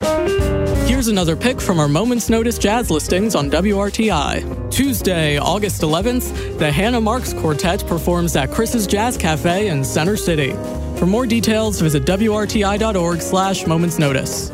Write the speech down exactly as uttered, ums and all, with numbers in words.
Here's another pick from our Moment's Notice jazz listings on W R T I. Tuesday, August eleventh, the Hannah Marks Quartet performs at Chris's Jazz Cafe in Center City. For more details, visit W R T I dot org slash Moments Notice.